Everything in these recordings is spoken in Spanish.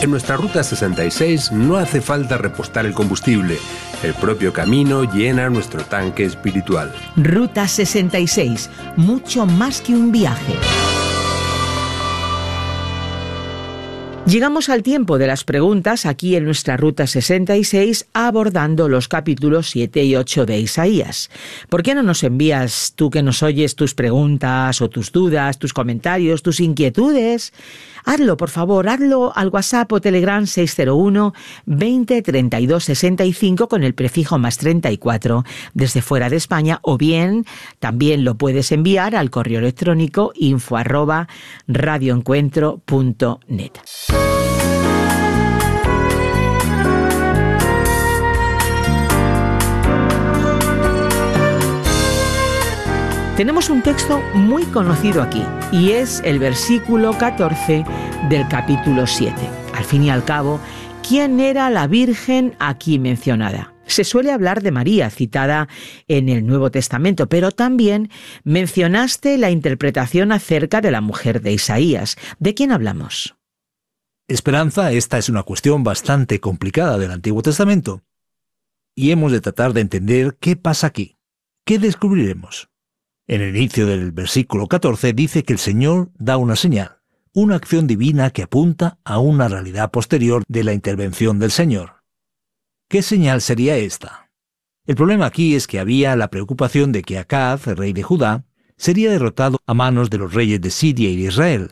En nuestra Ruta 66 no hace falta repostar el combustible. El propio camino llena nuestro tanque espiritual. Ruta 66, mucho más que un viaje. Llegamos al tiempo de las preguntas aquí en nuestra Ruta 66 abordando los capítulos 7 y 8 de Isaías. ¿Por qué no nos envías, tú que nos oyes, tus preguntas o tus dudas, tus comentarios, tus inquietudes? Hazlo, por favor, hazlo al WhatsApp o Telegram 601 20 32 65 con el prefijo más 34 desde fuera de España, o bien también lo puedes enviar al correo electrónico info@radioencuentro.net. Tenemos un texto muy conocido aquí y es el versículo 14 del capítulo 7. Al fin y al cabo, ¿quién era la Virgen aquí mencionada? Se suele hablar de María, citada en el Nuevo Testamento, pero también mencionaste la interpretación acerca de la mujer de Isaías. ¿De quién hablamos? Esperanza, esta es una cuestión bastante complicada del Antiguo Testamento. Y hemos de tratar de entender qué pasa aquí. ¿Qué descubriremos? En el inicio del versículo 14 dice que el Señor da una señal, una acción divina que apunta a una realidad posterior de la intervención del Señor. ¿Qué señal sería esta? El problema aquí es que había la preocupación de que Acaz, el rey de Judá, sería derrotado a manos de los reyes de Siria y de Israel.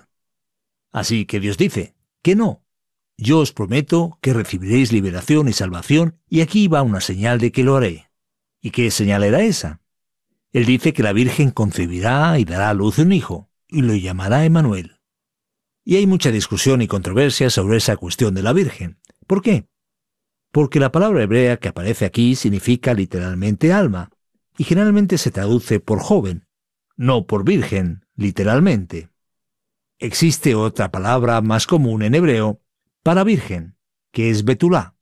Así que Dios dice, que no. Yo os prometo que recibiréis liberación y salvación, y aquí va una señal de que lo haré. ¿Y qué señal era esa? Él dice que la Virgen concebirá y dará a luz un hijo, y lo llamará Emmanuel. Y hay mucha discusión y controversia sobre esa cuestión de la Virgen. ¿Por qué? Porque la palabra hebrea que aparece aquí significa literalmente alma, y generalmente se traduce por joven, no por virgen, literalmente. Existe otra palabra más común en hebreo para virgen, que es betulá,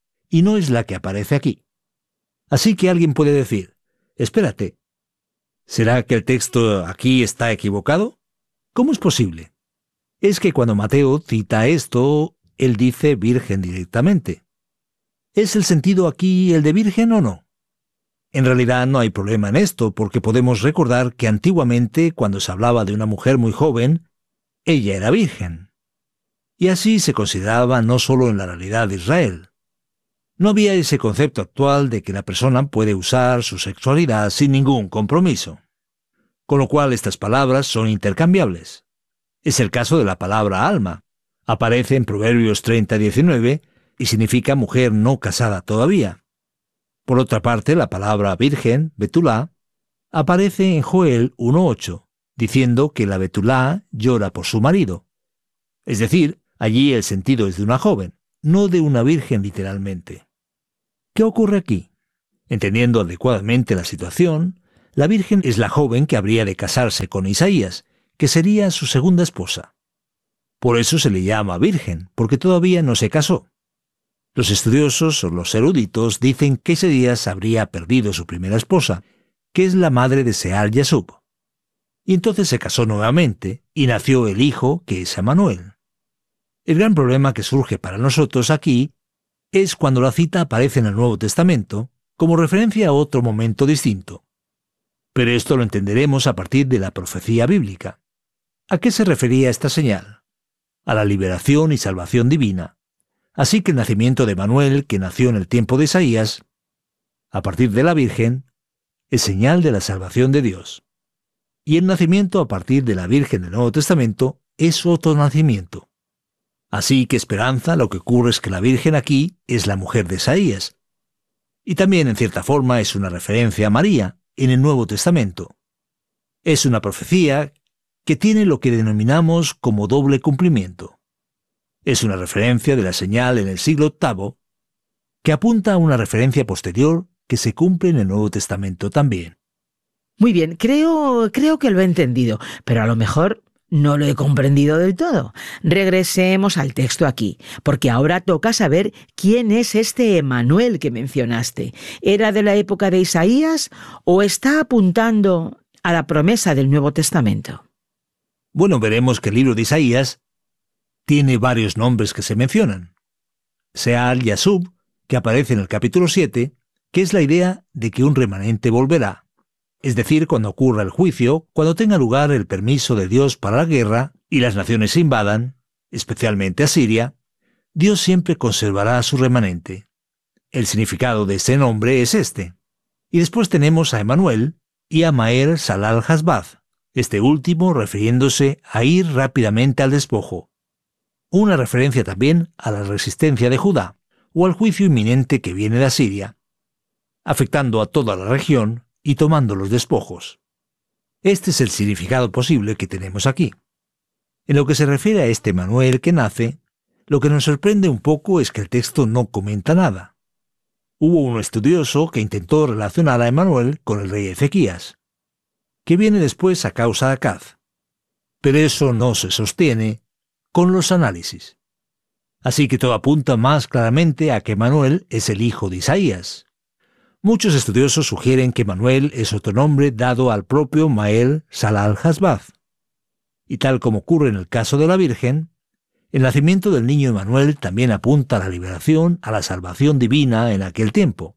y no es la que aparece aquí. Así que alguien puede decir, espérate, ¿será que el texto aquí está equivocado? ¿Cómo es posible? Es que cuando Mateo cita esto, él dice virgen directamente. ¿Es el sentido aquí el de virgen o no? En realidad no hay problema en esto, porque podemos recordar que antiguamente, cuando se hablaba de una mujer muy joven, ella era virgen. Y así se consideraba no solo en la realidad de Israel. No había ese concepto actual de que la persona puede usar su sexualidad sin ningún compromiso. Con lo cual estas palabras son intercambiables. Es el caso de la palabra alma. Aparece en Proverbios 30:19 y significa mujer no casada todavía. Por otra parte, la palabra virgen, betulá, aparece en Joel 1:8, diciendo que la betulá llora por su marido. Es decir, allí el sentido es de una joven, no de una virgen literalmente. ¿Qué ocurre aquí? Entendiendo adecuadamente la situación, la virgen es la joven que habría de casarse con Isaías, que sería su segunda esposa. Por eso se le llama virgen, porque todavía no se casó. Los estudiosos o los eruditos dicen que Isaías habría perdido su primera esposa, que es la madre de Sear Yasub. Y entonces se casó nuevamente y nació el hijo, que es Emmanuel. El gran problema que surge para nosotros aquí es cuando la cita aparece en el Nuevo Testamento como referencia a otro momento distinto. Pero esto lo entenderemos a partir de la profecía bíblica. ¿A qué se refería esta señal? A la liberación y salvación divina. Así que el nacimiento de Emmanuel, que nació en el tiempo de Isaías, a partir de la Virgen, es señal de la salvación de Dios. Y el nacimiento a partir de la Virgen del Nuevo Testamento es otro nacimiento. Así que esperanza, lo que ocurre es que la Virgen aquí es la mujer de Isaías. Y también, en cierta forma, es una referencia a María en el Nuevo Testamento. Es una profecía que tiene lo que denominamos como doble cumplimiento. Es una referencia de la señal en el siglo VIII que apunta a una referencia posterior que se cumple en el Nuevo Testamento también. Muy bien, creo que lo he entendido, pero a lo mejor no lo he comprendido del todo. Regresemos al texto aquí, porque ahora toca saber quién es este Emmanuel que mencionaste. ¿Era de la época de Isaías o está apuntando a la promesa del Nuevo Testamento? Bueno, veremos que el libro de Isaías tiene varios nombres que se mencionan. Seal Yasub, que aparece en el capítulo 7, que es la idea de que un remanente volverá. Es decir, cuando ocurra el juicio, cuando tenga lugar el permiso de Dios para la guerra y las naciones se invadan, especialmente Asiria, Dios siempre conservará a su remanente. El significado de ese nombre es este. Y después tenemos a Emanuel y a Maher Salal Hasbaz, este último refiriéndose a ir rápidamente al despojo. Una referencia también a la resistencia de Judá o al juicio inminente que viene de Asiria, afectando a toda la región y tomando los despojos. Este es el significado posible que tenemos aquí. En lo que se refiere a este Emanuel que nace, lo que nos sorprende un poco es que el texto no comenta nada. Hubo un estudioso que intentó relacionar a Emanuel con el rey Ezequías, que viene después a causa de Acaz. Pero eso no se sostiene con los análisis. Así que todo apunta más claramente a que Emanuel es el hijo de Isaías. Muchos estudiosos sugieren que Emanuel es otro nombre dado al propio Maher Salal Hasbaz. Y tal como ocurre en el caso de la Virgen, el nacimiento del niño Emanuel también apunta a la liberación, a la salvación divina en aquel tiempo.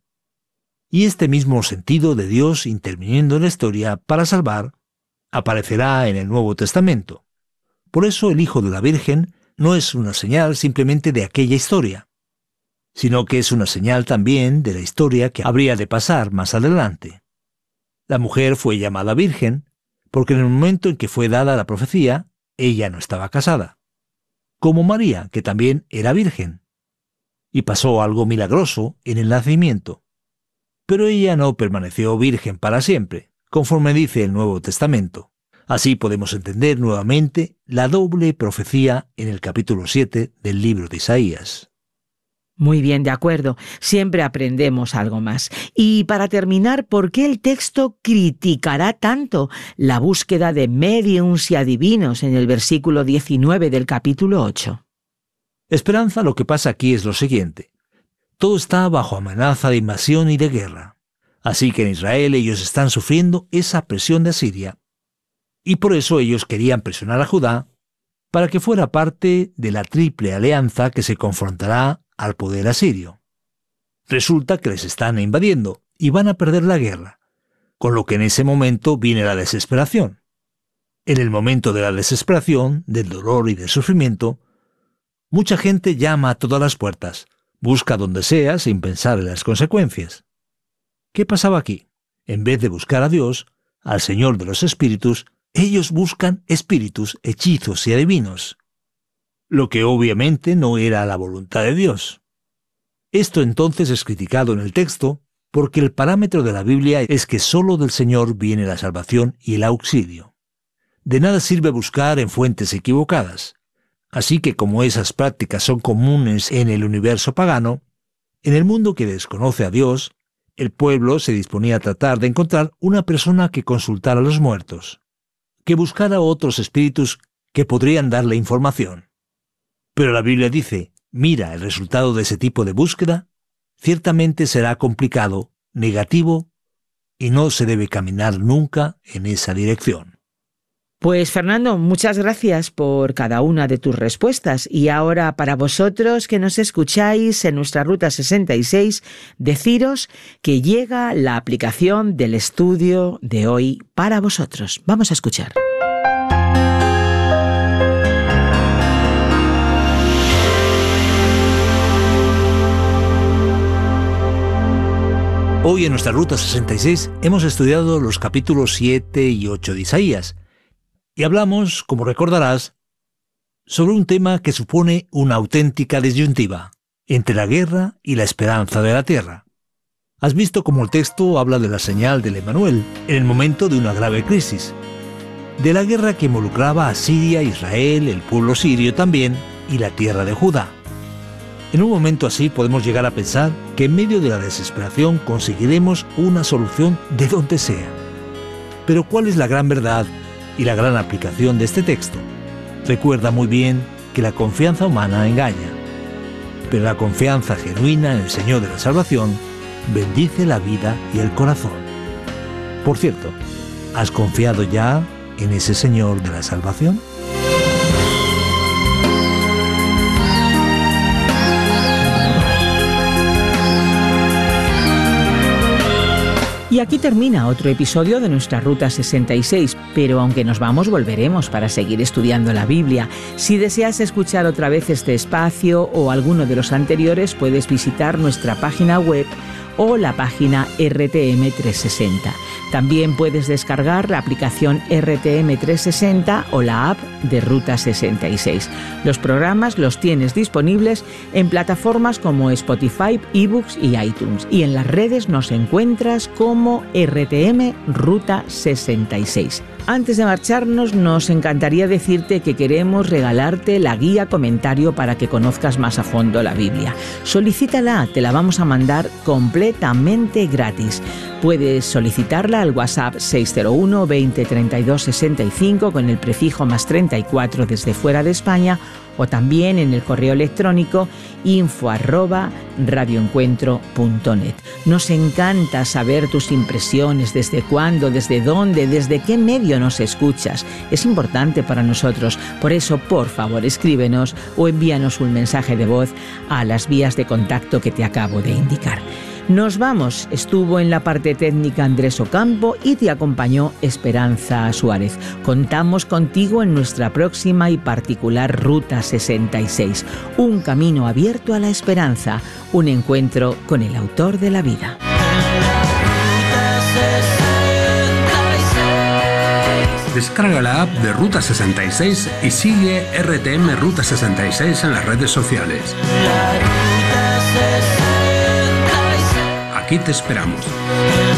Y este mismo sentido de Dios interviniendo en la historia para salvar aparecerá en el Nuevo Testamento. Por eso el hijo de la Virgen no es una señal simplemente de aquella historia, sino que es una señal también de la historia que habría de pasar más adelante. La mujer fue llamada virgen porque en el momento en que fue dada la profecía, ella no estaba casada, como María, que también era virgen, y pasó algo milagroso en el nacimiento. Pero ella no permaneció virgen para siempre, conforme dice el Nuevo Testamento. Así podemos entender nuevamente la doble profecía en el capítulo 7 del libro de Isaías. Muy bien, de acuerdo. Siempre aprendemos algo más. Y para terminar, ¿por qué el texto criticará tanto la búsqueda de médiums y adivinos en el versículo 19 del capítulo 8? Esperanza, lo que pasa aquí es lo siguiente. Todo está bajo amenaza de invasión y de guerra. Así que en Israel ellos están sufriendo esa presión de Asiria. Y por eso ellos querían presionar a Judá para que fuera parte de la triple alianza que se confrontará al poder asirio. Resulta que les están invadiendo y van a perder la guerra, con lo que en ese momento viene la desesperación. En el momento de la desesperación, del dolor y del sufrimiento, mucha gente llama a todas las puertas, busca donde sea sin pensar en las consecuencias. ¿Qué pasaba aquí? En vez de buscar a Dios, al Señor de los espíritus, ellos buscan espíritus, hechizos y adivinos, lo que obviamente no era la voluntad de Dios. Esto entonces es criticado en el texto porque el parámetro de la Biblia es que solo del Señor viene la salvación y el auxilio. De nada sirve buscar en fuentes equivocadas. Así que como esas prácticas son comunes en el universo pagano, en el mundo que desconoce a Dios, el pueblo se disponía a tratar de encontrar una persona que consultara a los muertos, que buscara otros espíritus que podrían darle información. Pero la Biblia dice, mira, el resultado de ese tipo de búsqueda ciertamente será complicado, negativo, y no se debe caminar nunca en esa dirección. Pues Fernando, muchas gracias por cada una de tus respuestas. Y ahora para vosotros que nos escucháis en nuestra Ruta 66, deciros que llega la aplicación del estudio de hoy para vosotros. Vamos a escuchar. Hoy en nuestra Ruta 66 hemos estudiado los capítulos 7 y 8 de Isaías y hablamos, como recordarás, sobre un tema que supone una auténtica disyuntiva entre la guerra y la esperanza de la tierra. Has visto cómo el texto habla de la señal del Emanuel en el momento de una grave crisis, de la guerra que involucraba a Siria, Israel, el pueblo sirio también y la tierra de Judá. En un momento así podemos llegar a pensar que en medio de la desesperación conseguiremos una solución de donde sea. Pero ¿cuál es la gran verdad y la gran aplicación de este texto? Recuerda muy bien que la confianza humana engaña, pero la confianza genuina en el Señor de la salvación bendice la vida y el corazón. Por cierto, ¿has confiado ya en ese Señor de la salvación? Aquí termina otro episodio de nuestra Ruta 66, pero aunque nos vamos, volveremos para seguir estudiando la Biblia. Si deseas escuchar otra vez este espacio o alguno de los anteriores, puedes visitar nuestra página web o la página RTM 360. También puedes descargar la aplicación RTM 360 o la app de Ruta 66. Los programas los tienes disponibles en plataformas como Spotify, eBooks y iTunes. Y en las redes nos encuentras como RTM Ruta 66. Antes de marcharnos, nos encantaría decirte que queremos regalarte la guía comentario para que conozcas más a fondo la Biblia. Solicítala, te la vamos a mandar completamente gratis. Puedes solicitarla al WhatsApp 601 20 32 65 con el prefijo +34 desde fuera de España, o también en el correo electrónico info@radioencuentro.net. Nos encanta saber tus impresiones, desde cuándo, desde dónde, desde qué medio nos escuchas. Es importante para nosotros. Por eso, por favor, escríbenos o envíanos un mensaje de voz a las vías de contacto que te acabo de indicar. Nos vamos. Estuvo en la parte técnica Andrés Ocampo y te acompañó Esperanza Suárez. Contamos contigo en nuestra próxima y particular Ruta 66. Un camino abierto a la esperanza. Un encuentro con el autor de la vida. Descarga la app de Ruta 66 y sigue RTM Ruta 66 en las redes sociales. Aquí te esperamos.